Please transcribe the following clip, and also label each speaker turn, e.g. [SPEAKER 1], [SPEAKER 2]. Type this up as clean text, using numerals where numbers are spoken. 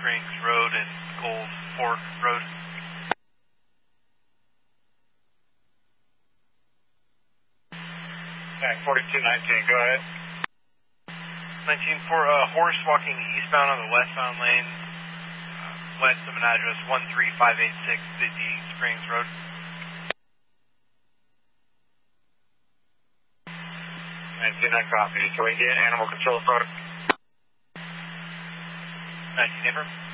[SPEAKER 1] Springs Road and Gold Fork Road.
[SPEAKER 2] 4219, go ahead.
[SPEAKER 1] 19 for horse walking eastbound on the westbound lane, west of an address 13586 Busy Springs Road.
[SPEAKER 2] 19 copy. Can we get animal control photo?
[SPEAKER 1] 19 affirm.